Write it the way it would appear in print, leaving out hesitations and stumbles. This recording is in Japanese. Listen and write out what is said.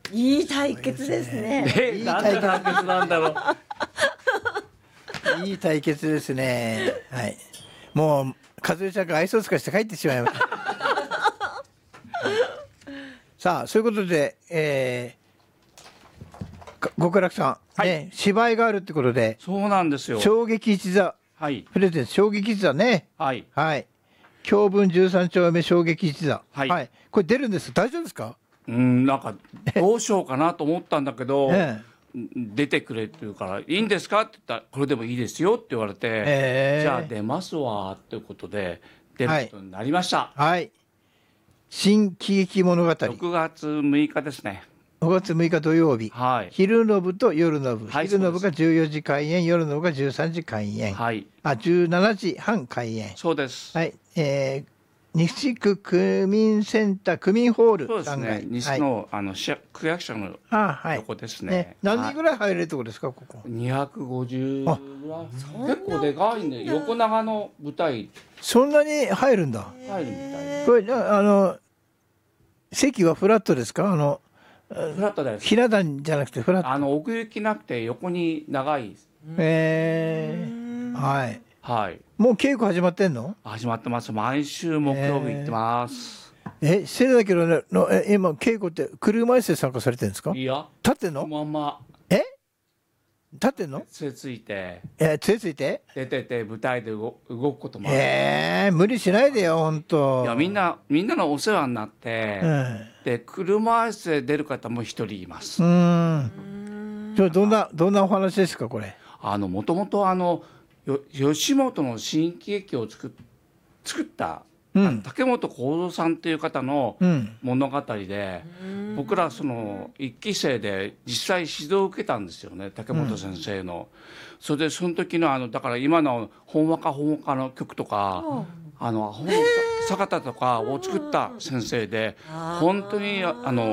いい対決ですね。 いい対決なんだろう。 いい対決ですね。はい。もう和代ちゃんが愛想つかして帰ってしまいました。さあそういうことで、極楽さん、 はいね、芝居があるってことでそうなんですよ。 衝撃一座はいプレゼンツ衝撃一座ね。 はいはい。京文13丁目衝撃一座。 はいこれ出るんです。大丈夫ですか？ なんかどうしようかなと思ったんだけど、 え出てくれって言うからいいんですかって言ったらこれでもいいですよって言われて、じゃあ出ますわっていうことで出ることになりました。 はい。新喜劇物語。6 6月6日ですね。 月6日土曜日。 はい昼の部と夜の部。 はい昼の部が14時開演、夜の部が13時開演。 はい 17時半開演。 そうです。 はい。西区区民センター区民ホールそうです 3階。 ね。西の、区役所のはい。 横ですね。 何人ぐらい入れるところですか、ここ。 250ぐらい。結構でかいね。横長の舞台そんなに入るんだ。 入るみたい。 これ席はフラットですか？ フラットです。 ひな壇じゃなくてフラット。 奥行きなくて横に長い。 はい。 はい。 もう稽古始まってんの？ 始まってます。毎週木曜日行ってます。 失礼だけどね、今稽古って車椅子で参加されてるんですか？ いや、そ立ってんの？ のまま立ってんの？ 杖ついて杖ついて？ 出てて舞台で動くこともある。 無理しないでよ本当。 いやみんなのお世話になって、 うんで車椅子で出る方も一人います。 どんなお話ですかこれ？ もともと吉本の新喜劇を作った竹本幸三さんという方の物語で、僕らその一期生で実際指導を受けたんですよね、竹本先生の。それでその時のだから今のほんわかの曲とか坂田とかを作った先生で、本当に